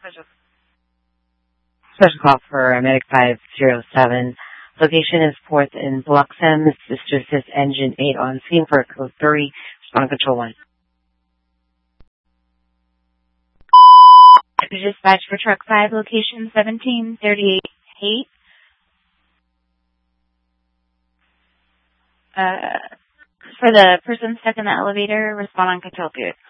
Special call for Medic 507. Location is 4th in Bluxham. This is just engine 8 on scene for code 3. Respond control 1. Dispatch for truck 5, location 1738 Haight. For the person stuck in the elevator, respond on control 2.